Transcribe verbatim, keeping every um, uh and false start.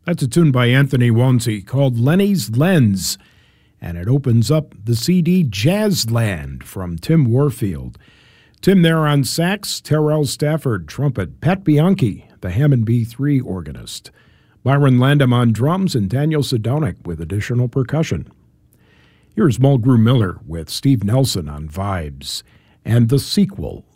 That's a tune by Anthony Wonsey called Lenny's Lens, and it opens up the C D Jazzland from Tim Warfield. Tim there on sax, Terrell Stafford trumpet, Pat Bianchi, the Hammond B three organist, Byron Landam on drums, and Daniel Sedonic with additional percussion. Here's Mulgrew Miller with Steve Nelson on vibes, and The Sequel.